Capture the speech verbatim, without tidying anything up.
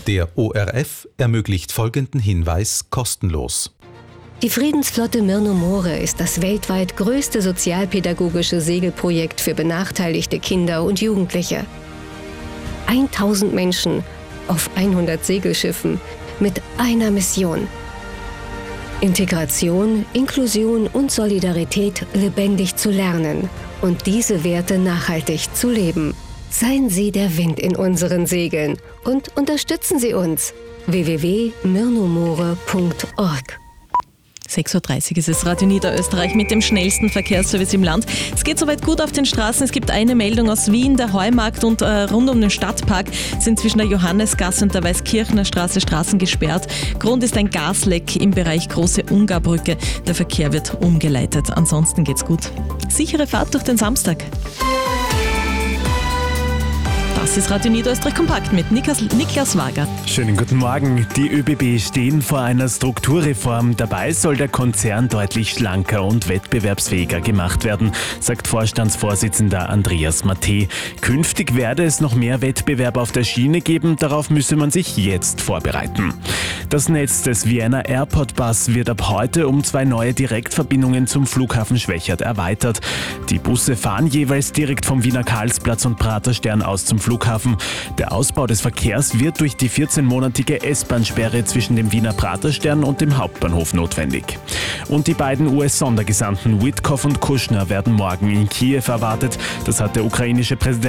Der O R F ermöglicht folgenden Hinweis kostenlos. Die Friedensflotte Myrno-More ist das weltweit größte sozialpädagogische Segelprojekt für benachteiligte Kinder und Jugendliche. tausend Menschen auf hundert Segelschiffen mit einer Mission: Integration, Inklusion und Solidarität lebendig zu lernen und diese Werte nachhaltig zu leben. Seien Sie der Wind in unseren Segeln und unterstützen Sie uns. w w w punkt myrnomore punkt org sechs Uhr dreißig ist es, Radio Niederösterreich mit dem schnellsten Verkehrsservice im Land. Es geht soweit gut auf den Straßen. Es gibt eine Meldung aus Wien. Der Heumarkt und äh, rund um den Stadtpark sind zwischen der Johannesgasse und der Weißkirchner Straße Straßen gesperrt. Grund ist ein Gasleck im Bereich Große Ungarbrücke. Der Verkehr wird umgeleitet. Ansonsten geht's gut. Sichere Fahrt durch den Samstag. Das ist Radio Niederösterreich kompakt mit Niklas, Niklas Wager. Schönen guten Morgen. Die ÖBB stehen vor einer Strukturreform. Dabei soll der Konzern deutlich schlanker und wettbewerbsfähiger gemacht werden, sagt Vorstandsvorsitzender Andreas Matte. Künftig werde es noch mehr Wettbewerb auf der Schiene geben. Darauf müsse man sich jetzt vorbereiten. Das Netz des Vienna Airport Bus wird ab heute um zwei neue Direktverbindungen zum Flughafen Schwechat erweitert. Die Busse fahren jeweils direkt vom Wiener Karlsplatz und Praterstern aus zum Flughafen. Der Ausbau des Verkehrs wird durch die vierzehnmonatige S-Bahn-Sperre zwischen dem Wiener Praterstern und dem Hauptbahnhof notwendig. Und die beiden U S-Sondergesandten Witkoff und Kushner werden morgen in Kiew erwartet. Das hat der ukrainische Präsident